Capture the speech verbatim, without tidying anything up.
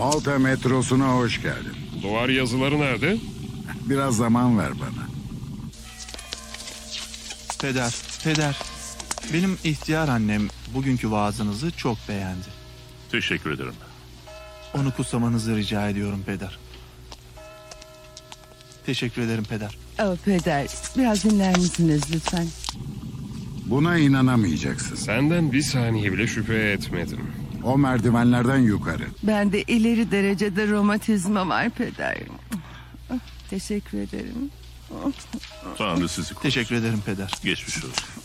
Malta metrosuna hoş geldin. Duvar yazıları nerede? Biraz zaman ver bana. Peder, peder. Benim ihtiyar annem bugünkü vaazınızı çok beğendi. Teşekkür ederim. Onu kutsamanızı rica ediyorum peder. Teşekkür ederim peder. Oh, peder, biraz dinler misiniz lütfen? Buna inanamayacaksın. Senden bir saniye bile şüphe etmedim. O merdivenlerden yukarı. Bende ileri derecede romatizma var peder. Teşekkür ederim. Tanrı sizi korusun. Teşekkür ederim peder. Geçmiş olsun.